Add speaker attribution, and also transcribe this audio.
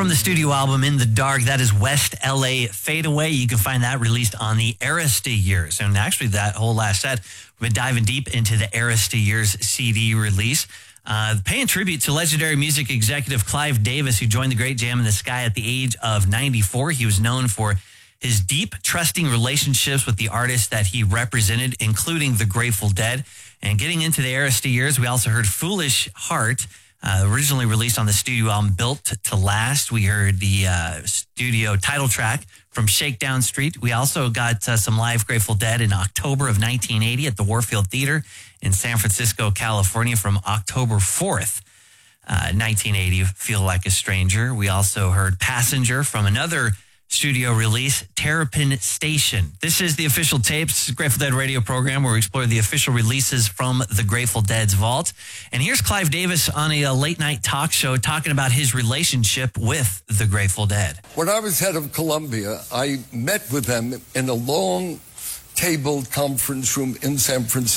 Speaker 1: from the studio album In the Dark. That is West LA Fade Away. You can find that released on the Arista Years. And actually, that whole last set, we've been diving deep into the Arista Years CD release. Paying tribute to legendary music executive Clive Davis, who joined the Great Jam in the Sky at the age of 94. He was known for his deep, trusting relationships with the artists that he represented, including the Grateful Dead. And getting into the Arista Years, we also heard Foolish Heart, originally released on the studio album Built to Last. We heard the studio title track from Shakedown Street. We also got some live Grateful Dead in October of 1980 at the Warfield Theater in San Francisco, California from October 4th, 1980, Feel Like a Stranger. We also heard Passenger from another studio release, Terrapin Station. This is the Official Tapes Grateful Dead radio program where we explore the official releases from the Grateful Dead's vault. And here's Clive Davis on a late night talk show talking about his relationship with the Grateful Dead.
Speaker 2: When I was head of Columbia, I met with them in a long tabled conference room in San Francisco.